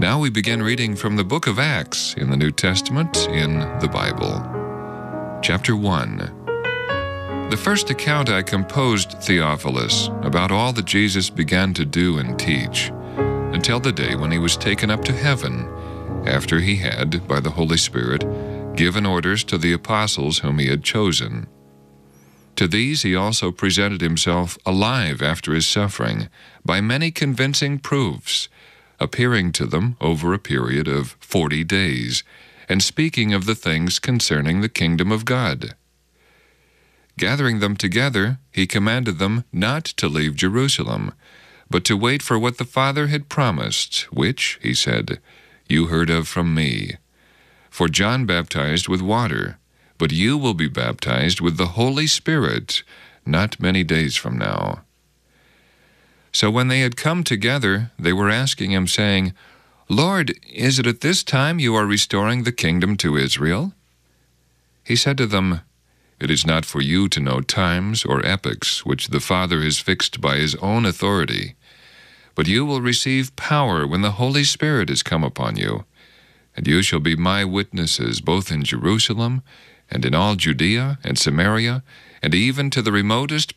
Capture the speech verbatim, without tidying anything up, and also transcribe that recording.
Now we begin reading from the book of Acts in the New Testament in the Bible. Chapter one. The first account I composed, Theophilus, about all that Jesus began to do and teach, until the day when he was taken up to heaven, after he had, by the Holy Spirit, given orders to the apostles whom he had chosen. To these he also presented himself alive after his suffering, by many convincing proofs, appearing to them over a period of forty days, and speaking of the things concerning the kingdom of God. Gathering them together, he commanded them not to leave Jerusalem, but to wait for what the Father had promised, which, he said, you heard of from me. For John baptized with water, but you will be baptized with the Holy Spirit not many days from now. So when they had come together, they were asking him, saying, Lord, is it at this time you are restoring the kingdom to Israel? He said to them, It is not for you to know times or epochs which the Father has fixed by his own authority, but you will receive power when the Holy Spirit is come upon you, and you shall be my witnesses both in Jerusalem and in all Judea and Samaria, and even to the remotest